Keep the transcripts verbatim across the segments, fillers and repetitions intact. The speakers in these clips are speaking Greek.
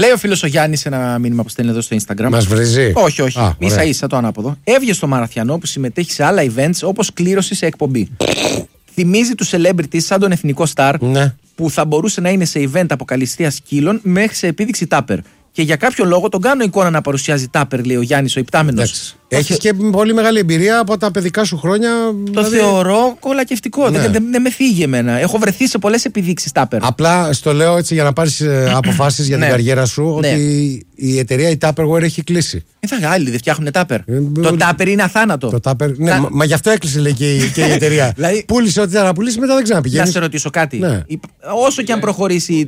Λέει ο φίλος ο Γιάννης ένα μήνυμα που στέλνει εδώ στο Instagram. Μας βρίζει. Όχι, όχι. Α, ίσα ίσα το ανάποδο. Έβγε στο Μαραθιανό που συμμετέχει σε άλλα events όπως κλήρωση σε εκπομπή. Θυμίζει τους celebrities σαν τον εθνικό star Ναι. που θα μπορούσε να είναι σε event αποκαλυστίας σκύλων μέχρι σε επίδειξη τάπερ. Και για κάποιο λόγο τον κάνω εικόνα να παρουσιάζει τάπερ, λέει ο Γιάννης ο υπτάμενος. Έχεις και πολύ μεγάλη εμπειρία από τα παιδικά σου χρόνια. Το δηλαδή... θεωρώ κολακευτικό. Ναι. Δεν, δεν, δεν με φύγει εμένα. Έχω βρεθεί σε πολλές επιδείξεις τάπερ. Απλά στο λέω έτσι για να πάρεις αποφάσεις για την Ναι. καριέρα σου, Ναι. ότι η εταιρεία η Tupperware έχει κλείσει. Ε, θα άλλοι δεν φτιάχνουν τάπερ. Ε, Το τάπερ είναι αθάνατο. Το Tupper, ναι, Θα- μα, μα γι' αυτό έκλεισε λέει και, η- και η εταιρεία. Δηλαδή- Πούλησε ό,τι ήταν να πουλήσει, μετά δεν Να ξαναπηγαίνει. σε ρωτήσω κάτι. Ναι. Υπ- Όσο και αν προχωρήσει.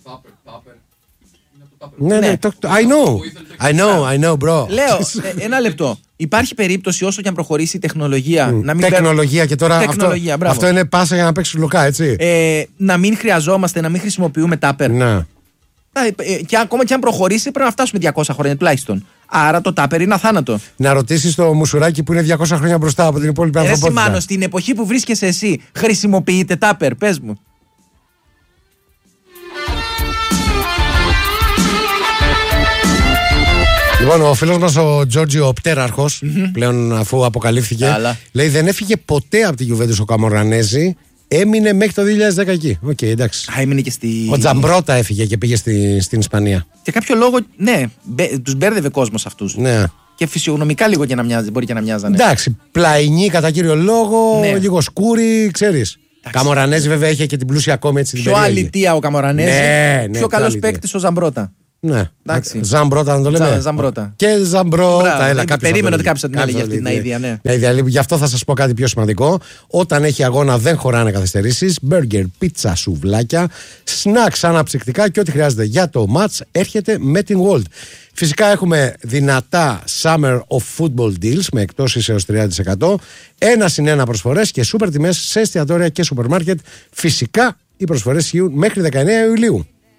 Ναι, ναι, Ναι. το, το- I know. I know, I know, bro. Λέω, ε, ένα λεπτό. Υπάρχει περίπτωση όσο και αν προχωρήσει η τεχνολογία να μην, Τεχνολογία και τώρα Τεχνολογία, αυτό, μπράβο. αυτό είναι πάσα για να παίξει λουκά, έτσι. ε, να μην χρειαζόμαστε, να μην χρησιμοποιούμε τάπερ. Ναι. Ε, και ακόμα και αν προχωρήσει πρέπει να φτάσουμε διακόσια χρόνια τουλάχιστον. Άρα το τάπερ είναι αθάνατο. Να ρωτήσει το μουσουράκι που είναι διακόσια χρόνια μπροστά από την υπόλοιπη Ε, Ρε ανθρωπότητα. Σιμάνο, στην εποχή που βρίσκεσαι εσύ, χρησιμοποιείτε τάπερ, πες μου. Λοιπόν, ο φίλος μας ο Τζόρτζιο Πτέραρχος, πλέον αφού αποκαλύφθηκε, Καλά. λέει δεν έφυγε ποτέ από τη Γιουβέντους ο Καμορανέζη, έμεινε μέχρι το δύο χιλιάδες δέκα εκεί. Οκ, εντάξει. Α, έμεινε και στη. Ο Τζαμπρότα έφυγε και πήγε στη, στην Ισπανία. Για κάποιο λόγο, ναι, μπε, τους μπέρδευε κόσμος αυτούς. Ναι. Και φυσιογνωμικά λίγο και να μοιάζει, μπορεί και να μοιάζανε. Εντάξει, πλαϊνή κατά κύριο λόγο, Ναι. λίγο σκούρι, ξέρεις. Καμορανέζη βέβαια είχε και την πλούσια κόμη έτσι την Πιο περίεργη. αλητία ο Καμορανέζη. Ναι, ναι, πιο πιο καλός αλητία. παίκτης ο Ζαμπρότα. Ναι. Εντάξει. Ζαμπρότα να το λέμε. Ζα- Ζαμπρότα. Και Ζαμπρότα. Μπράβο, Έλα, ε, κάποιος περίμενα θα το ότι κάποιος θα την Κάποιος έλεγε αυτή την έλεγε. αηδία, ναι. Ναι, δηλαδή, γι' αυτό θα σας πω κάτι πιο σημαντικό. Όταν έχει αγώνα δεν χωράνε καθυστερήσεις. Μπέργκερ, πίτσα, σουβλάκια, σνακς αναψυκτικά και ό,τι χρειάζεται για το match έρχεται με την World. Φυσικά έχουμε δυνατά Summer of Football Deals με εκτόσεις έως τριάντα τοις εκατό. Ένα συν ένα προσφορές και σούπερ τιμές σε εστιατόρια και σούπερ μάρκετ. Φυσικά οι προσφορές ισχύουν μέχρι δεκαεννέα Ιουλίου.